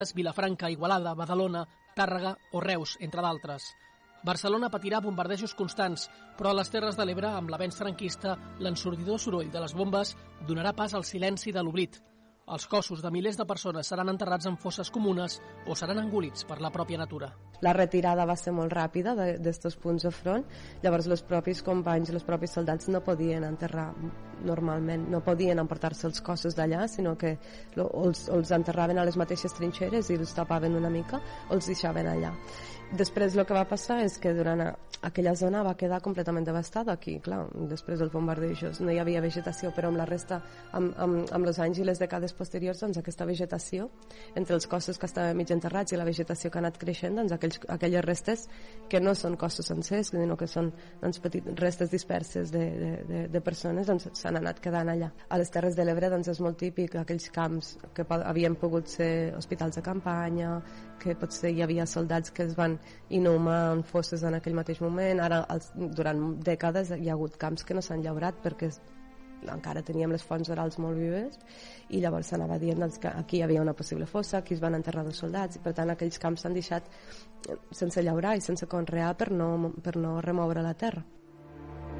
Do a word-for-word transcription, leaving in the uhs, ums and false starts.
Vilafranca, Igualada, Badalona, Tàrrega o Reus, entre d'altres. Barcelona patirà bombardejos constants, però a les Terres de l'Ebre, amb l'avenç franquista, l'ensordidor soroll de les bombes donarà pas al silenci de l'oblit. Els cossos de milers de persones seran enterrats en fosses comunes o seran engolits per la pròpia natura. La retirada va ser molt ràpida d'estos punts de front, llavors els propis companys i els propis soldats no podien enterrar normalment, no podien emportar-se els cossos d'allà, sinó que els, els enterraven a les mateixes trinxeres i els tapaven una mica o els deixaven allà. Després el que va passar és que durant aquella zona va quedar completament devastada. Aquí, clar, després dels bombardejos no hi havia vegetació, però amb la resta, amb, amb, amb els anys i les dècades posteriors, doncs aquesta vegetació, entre els cossos que estaven mig enterrats i la vegetació que ha anat creixent, doncs aquells, aquelles restes que no són cossos sencers, sinó que són doncs, petites restes disperses de, de, de, de persones, doncs s'han anat quedant allà. A les Terres de l'Ebre doncs, és molt típic aquells camps que havien pogut ser hospitals de campanya, que potser hi havia soldats que es van inhumar en fosses en aquell mateix moment. Ara, els, durant dècades hi ha hagut camps que no s'han llaurat perquè encara teníem les fonts orals molt vives i llavors s'anava dient doncs, que aquí hi havia una possible fossa, aquí es van enterrar dos soldats i per tant aquells camps s'han deixat sense llaurar i sense conrear per no, per no remoure la terra.